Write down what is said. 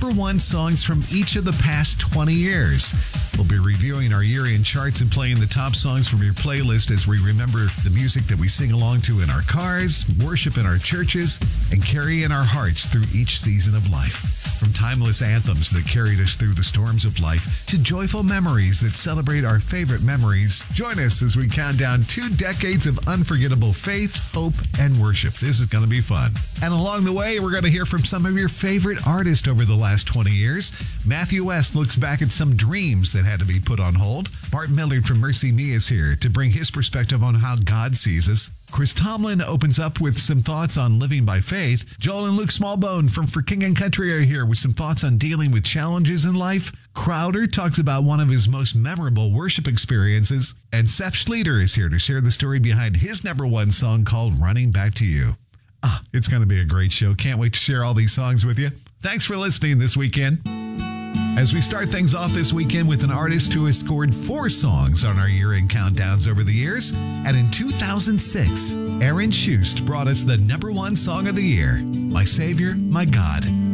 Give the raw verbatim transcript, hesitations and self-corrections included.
number one songs from each of the past twenty years. We'll be reviewing our year-end charts and playing the top songs from your playlist as we remember the music that we sing along to in our cars, worship in our churches, and carry in our hearts through each season of life. From timeless anthems that carried us through the storms of life to joyful memories that celebrate our favorite memories, join us as we count down two decades of unforgettable faith, hope, and worship. This is going to be fun. And along the way, we're going to hear from some of your favorite artists over the last twenty years. Matthew West looks back at some dreams that had to be put on hold. Bart Millard from Mercy Me is here to bring his perspective on how God sees us. Chris Tomlin opens up with some thoughts on living by faith. Joel and Luke Smallbone from For King and Country are here with some thoughts on dealing with challenges in life. Crowder talks about one of his most memorable worship experiences. And Seth Schleter is here to share the story behind his number one song called Running Back to You. Ah, it's going to be a great show. Can't wait to share all these songs with you. Thanks for listening this weekend. As we start things off this weekend with an artist who has scored four songs on our year-end countdowns over the years. And in two thousand six, Aaron Shust brought us the number one song of the year, My Savior, My God.